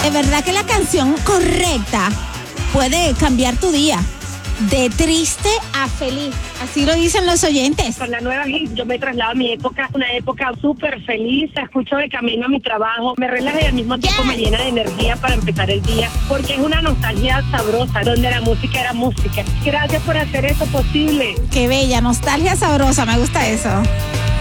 de verdad que la canción correcta puede cambiar tu día. De triste a feliz. Así lo dicen los oyentes. Con la nueva hit yo me traslado a mi época, una época súper feliz. La escucho de camino a mi trabajo, me relaja y al mismo tiempo me llena de energía para empezar el día, porque es una nostalgia sabrosa, donde la música era música. Gracias por hacer eso posible. Qué bella, nostalgia sabrosa, me gusta eso.